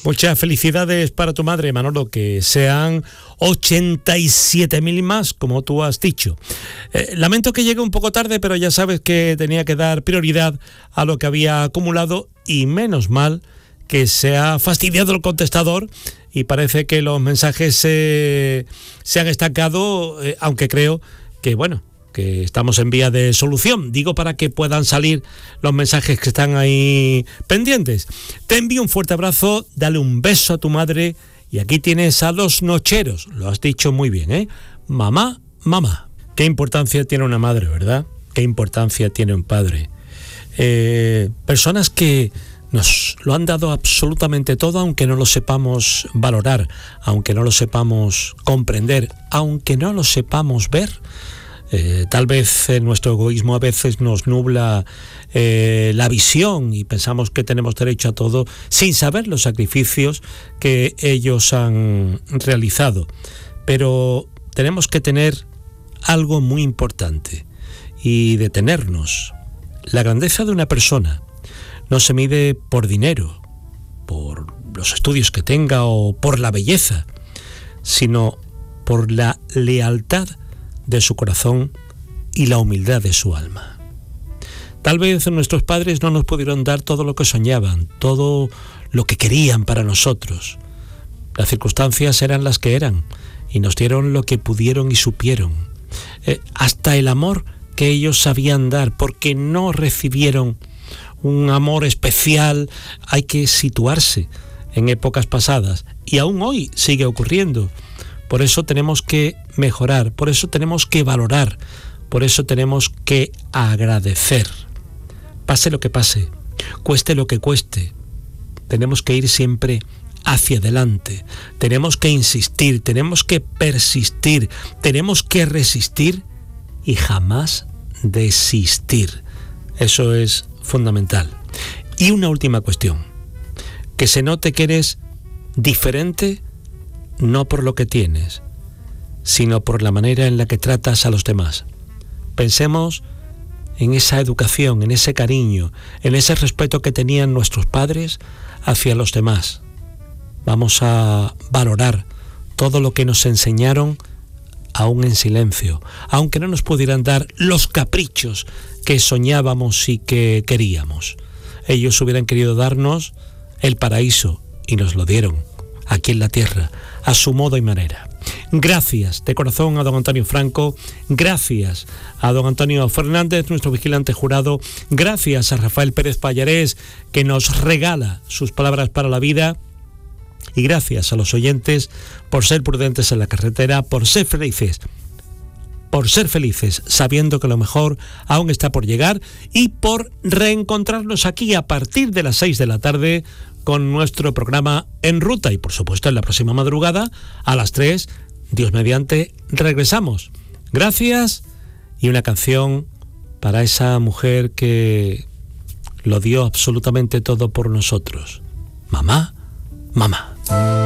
Muchas felicidades para tu madre, Manolo, que sean 87.000 más, como tú has dicho. Lamento que llegue un poco tarde, pero ya sabes que tenía que dar prioridad a lo que había acumulado y menos mal que se ha fastidiado el contestador y parece que los mensajes se han estancado, aunque creo que, bueno, que estamos en vía de solución, digo, para que puedan salir los mensajes que están ahí pendientes. Te envío un fuerte abrazo, dale un beso a tu madre y aquí tienes a los nocheros, lo has dicho muy bien, ¿eh? Mamá, mamá. Qué importancia tiene una madre, ¿verdad? Qué importancia tiene un padre. Personas que nos lo han dado absolutamente todo, aunque no lo sepamos valorar, aunque no lo sepamos comprender, aunque no lo sepamos ver. Tal vez nuestro egoísmo a veces nos nubla la visión y pensamos que tenemos derecho a todo sin saber los sacrificios que ellos han realizado. Pero tenemos que tener algo muy importante y detenernos. La grandeza de una persona no se mide por dinero, por los estudios que tenga o por la belleza, sino por la lealtad de su corazón y la humildad de su alma. Tal vez nuestros padres no nos pudieron dar todo lo que soñaban, todo lo que querían para nosotros. Las circunstancias eran las que eran y nos dieron lo que pudieron y supieron. Hasta el amor que ellos sabían dar, porque no recibieron un amor especial. Hay que situarse en épocas pasadas y aún hoy sigue ocurriendo. Por eso tenemos que mejorar, por eso tenemos que valorar, por eso tenemos que agradecer. Pase lo que pase, cueste lo que cueste, tenemos que ir siempre hacia adelante, tenemos que insistir, tenemos que persistir, tenemos que resistir y jamás desistir. Eso es fundamental. Y una última cuestión, que se note que eres diferente, no por lo que tienes, sino por la manera en la que tratas a los demás. Pensemos en esa educación, en ese cariño, en ese respeto que tenían nuestros padres hacia los demás. Vamos a valorar todo lo que nos enseñaron, aún en silencio, aunque no nos pudieran dar los caprichos que soñábamos y que queríamos. Ellos hubieran querido darnos el paraíso y nos lo dieron aquí en la tierra, a su modo y manera. Gracias de corazón a don Antonio Franco, gracias a don Antonio Fernández, nuestro vigilante jurado, gracias a Rafael Pérez Pallarés, que nos regala sus palabras para la vida, y gracias a los oyentes por ser prudentes en la carretera, por ser felices sabiendo que lo mejor aún está por llegar y por reencontrarnos aquí a partir de las 6 de la tarde con nuestro programa En Ruta y por supuesto en la próxima madrugada a las 3, Dios mediante, regresamos. Gracias y una canción para esa mujer que lo dio absolutamente todo por nosotros. Mamá, mamá.